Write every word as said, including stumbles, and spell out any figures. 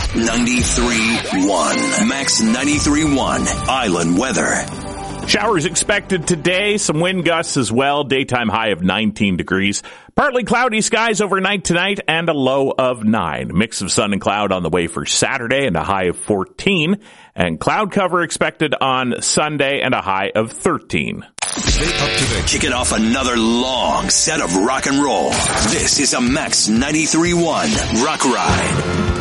ninety-three point one. Max ninety-three point one. Island weather. Showers expected today, some wind gusts as well, daytime high of nineteen degrees. Partly cloudy skies overnight tonight and a low of nine. Mix of sun and cloud on the way for Saturday and a high of fourteen. And cloud cover expected on Sunday and a high of thirteen. Stay up to date. Kicking off another long set of rock and roll. This is a Max ninety-three point one Rock Ride.